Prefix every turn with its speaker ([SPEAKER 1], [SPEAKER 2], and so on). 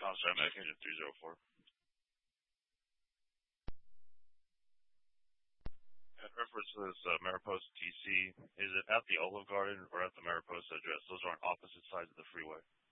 [SPEAKER 1] sorry, Mac Engine 304. In reference to this Mariposa TC, is it at the Olive Garden or at the Mariposa address? Those are on opposite sides of the freeway.